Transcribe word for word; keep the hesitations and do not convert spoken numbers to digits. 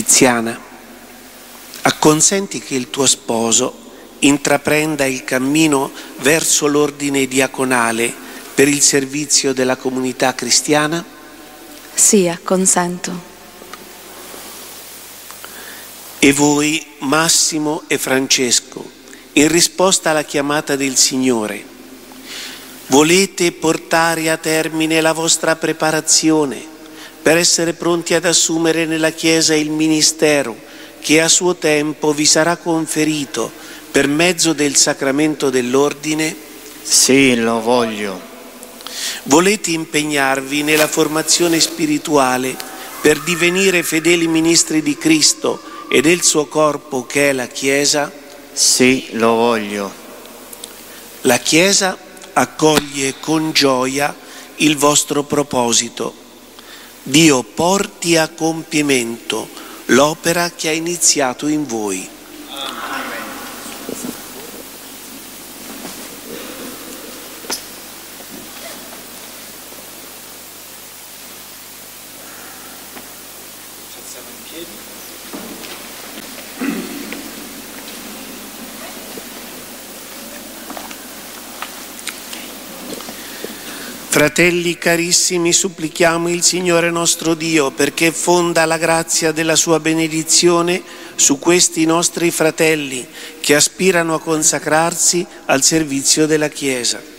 Tiziana, acconsenti che il tuo sposo intraprenda il cammino verso l'ordine diaconale per il servizio della comunità cristiana? Sì, acconsento. E voi, Massimo e Francesco, in risposta alla chiamata del Signore, volete portare a termine la vostra preparazione per essere pronti ad assumere nella Chiesa il ministero che a suo tempo vi sarà conferito per mezzo del sacramento dell'ordine? Sì, lo voglio. Volete impegnarvi nella formazione spirituale per divenire fedeli ministri di Cristo e del suo corpo che è la Chiesa? Sì, lo voglio. La Chiesa accoglie con gioia il vostro proposito. Dio porti a compimento l'opera che ha iniziato in voi. Fratelli carissimi, supplichiamo il Signore nostro Dio perché fonda la grazia della sua benedizione su questi nostri fratelli che aspirano a consacrarsi al servizio della Chiesa.